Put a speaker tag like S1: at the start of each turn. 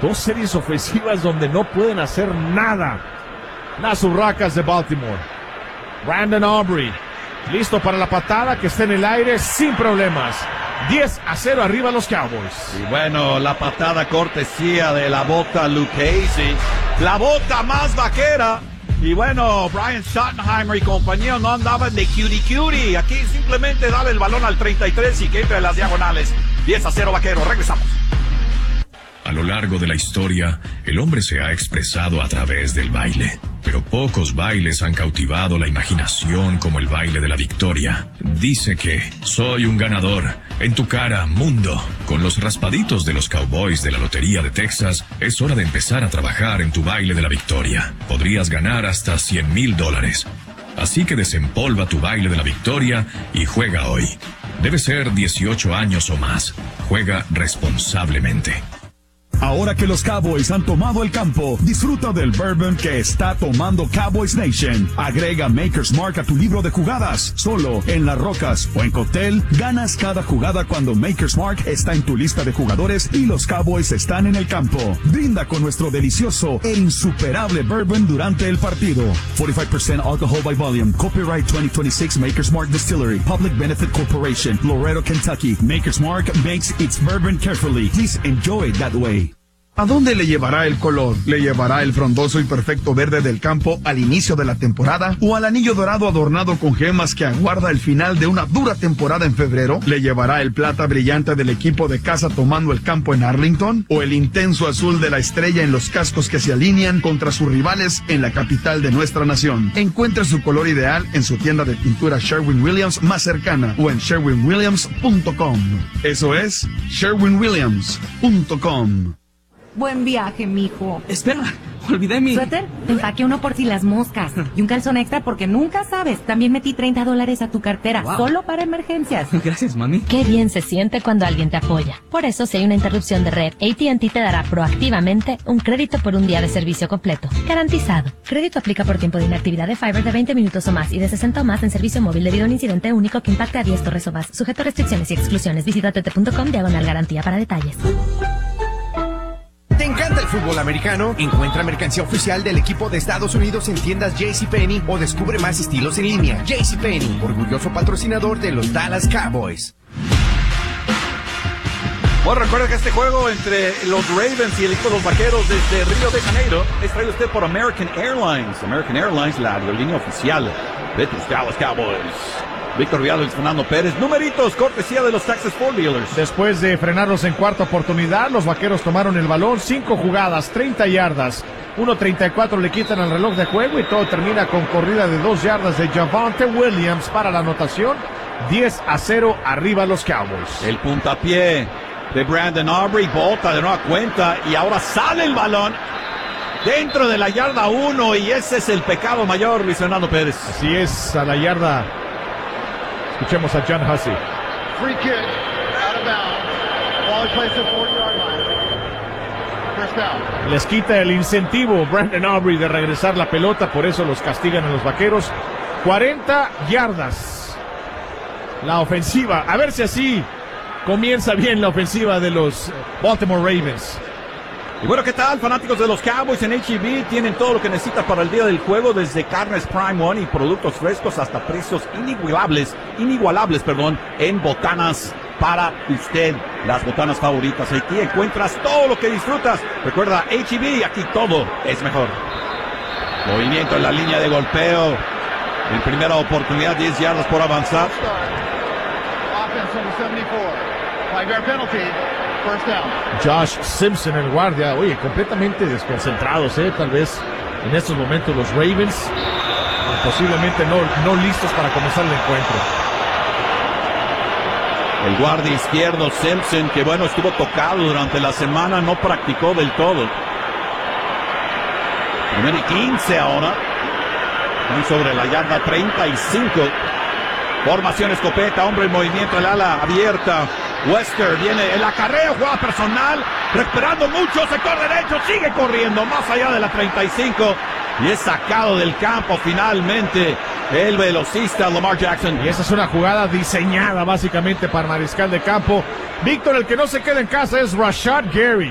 S1: Dos series ofensivas donde no pueden hacer nada. Las Urracas de Baltimore. Brandon Aubrey, listo para la patada que está en el aire sin problemas. 10-0 arriba los Cowboys.
S2: Y bueno, la patada cortesía de la bota Luke Casey. La bota más vaquera. Y bueno, Brian Schottenheimer y compañía no andaban de cutie. Aquí simplemente dale el balón al 33 y que entre las diagonales. 10-0 vaquero. Regresamos.
S3: A lo largo de la historia, el hombre se ha expresado a través del baile. Pero pocos bailes han cautivado la imaginación como el baile de la victoria. Dice que soy un ganador. En tu cara, mundo. Con los raspaditos de los Cowboys de la Lotería de Texas, es hora de empezar a trabajar en tu baile de la victoria. Podrías ganar hasta $100,000. Así que desempolva tu baile de la victoria y juega hoy. Debe ser 18 años o más. Juega responsablemente.
S4: Ahora que los Cowboys han tomado el campo, disfruta del bourbon que está tomando Cowboys Nation. Agrega Maker's Mark a tu libro de jugadas. Solo en Las Rocas o en Cocktail, ganas cada jugada cuando Maker's Mark está en tu lista de jugadores y los Cowboys están en el campo. Brinda con nuestro delicioso e insuperable bourbon durante el partido. 45% alcohol by volume. Copyright 2026 Maker's Mark Distillery. Public Benefit Corporation. Laredo, Kentucky. Maker's Mark makes its bourbon carefully. Please enjoy it that way.
S5: ¿A dónde le llevará el color? ¿Le llevará el frondoso y perfecto verde del campo al inicio de la temporada? ¿O al anillo dorado adornado con gemas que aguarda el final de una dura temporada en febrero? ¿Le llevará el plata brillante del equipo de casa tomando el campo en Arlington? ¿O el intenso azul de la estrella en los cascos que se alinean contra sus rivales en la capital de nuestra nación? Encuentre su color ideal en su tienda de pintura Sherwin-Williams más cercana o en sherwinwilliams.com. Eso es sherwinwilliams.com.
S6: Buen viaje, mijo.
S7: Espera, olvidé mi...
S6: ¿Suéter? Empaque uno por si las moscas. Y un calzón extra porque nunca sabes. También metí $30 a tu cartera, solo para emergencias.
S7: Gracias, mami.
S8: Qué bien se siente cuando alguien te apoya. Por eso, si hay una interrupción de red, AT&T te dará proactivamente un crédito por un día de servicio completo. Garantizado. Crédito aplica por tiempo de inactividad de Fiber de 20 minutos o más y de 60 o más en servicio móvil debido a un incidente único que impacte a 10 torres o más. Sujeto a restricciones y exclusiones. Visita tt.com/garantía para detalles.
S9: ¿Te encanta el fútbol americano? Encuentra mercancía oficial del equipo de Estados Unidos en tiendas JCPenney o descubre más estilos en línea. JCPenney, orgulloso patrocinador de los Dallas Cowboys.
S2: Bueno, recuerda que este juego entre los Ravens y el equipo de los Vaqueros desde Río de Janeiro es traído usted por American Airlines. American Airlines, la aerolínea oficial de tus Dallas Cowboys. Víctor Vial, Luis Fernando Pérez. Numeritos, cortesía de los Texas Ford Dealers.
S1: Después de frenarlos en cuarta oportunidad, los Vaqueros tomaron el balón, 5 jugadas, 30 yardas, 1.34 le quitan al reloj de juego y todo termina con corrida de 2 yardas de Javonte Williams para la anotación. 10-0 arriba los Cowboys.
S2: El puntapié de Brandon Aubrey, bota de nueva cuenta y ahora sale el balón dentro de la yarda 1 y ese es el pecado mayor, Luis Fernando Pérez.
S1: Así es, a la yarda. Escuchemos a John Hussey.
S10: Free kick, out of bounds. Ball placed at 40-yard line. First down.
S1: Les quita el incentivo Brandon Aubrey de regresar la pelota, por eso los castigan a los Vaqueros. 40 yardas. La ofensiva, a ver si así comienza bien la ofensiva de los Baltimore Ravens.
S2: Y bueno, ¿qué tal, fanáticos de los Cowboys? En H-E-B tienen todo lo que necesitas para el día del juego, desde carnes Prime One y productos frescos hasta precios inigualables, en botanas para usted. Las botanas favoritas. Aquí encuentras todo lo que disfrutas. Recuerda, H-E-B, aquí todo es mejor. Movimiento en la línea de golpeo. En primera oportunidad, 10 yardas por avanzar.
S10: Offense number 74. 5-yard penalty. First down.
S1: Josh Simpson, el guardia, oye, completamente desconcentrados, tal vez en estos momentos los Ravens, posiblemente no listos para comenzar el encuentro.
S2: El guardia izquierdo Simpson, que bueno, estuvo tocado durante la semana, no practicó del todo. Primero y 15 ahora. Y sobre la yarda 35. Formación escopeta, hombre en movimiento, el ala abierta. Wester viene el acarreo, jugada personal, recuperando mucho, sector derecho, sigue corriendo más allá de la 35 y es sacado del campo finalmente el velocista Lamar Jackson.
S1: Y esa es una jugada diseñada básicamente para mariscal de campo. Víctor, el que no se queda en casa es Rashad Gary.